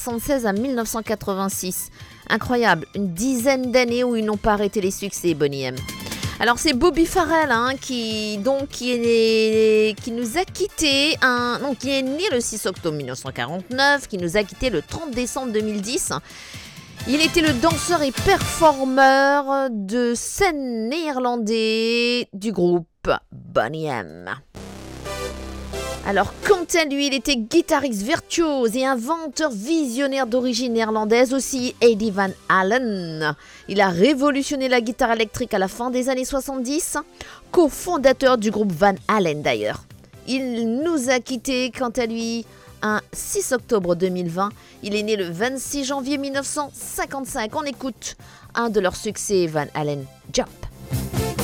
1976 à 1986. Incroyable, une dizaine d'années où ils n'ont pas arrêté les succès, Boney M. Alors c'est Bobby Farrell qui nous a quittés, qui est né le 6 octobre 1949, qui nous a quittés le 30 décembre 2010. Il était le danseur et performeur de scène néerlandais du groupe Boney M. Alors, quant à lui, il était guitariste virtuose et inventeur visionnaire d'origine néerlandaise, aussi Eddie Van Halen. Il a révolutionné la guitare électrique à la fin des années 70, cofondateur du groupe Van Halen d'ailleurs. Il nous a quittés, quant à lui, un 6 octobre 2020. Il est né le 26 janvier 1955. On écoute un de leurs succès, Van Halen, Jump.